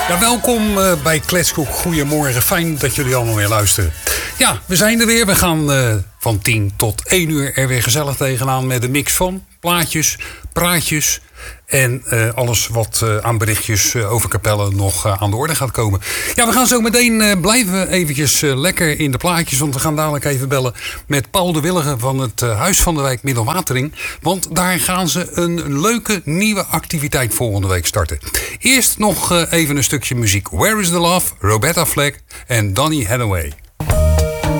Welkom bij Kletskoek. Goedemorgen, fijn dat jullie allemaal weer luisteren. Ja, we zijn er weer. We gaan van 10 tot 1 uur er weer gezellig tegenaan met een mix van plaatjes, praatjes en alles wat aan berichtjes over Capelle nog aan de orde gaat komen. Ja, we gaan zo meteen blijven eventjes lekker in de plaatjes, want we gaan dadelijk even bellen met Paul de Willige van het Huis van de Wijk Middelwatering. Want daar gaan ze een leuke nieuwe activiteit volgende week starten. Eerst nog even een stukje muziek. Where is the Love? Roberta Flack en Donny Hathaway.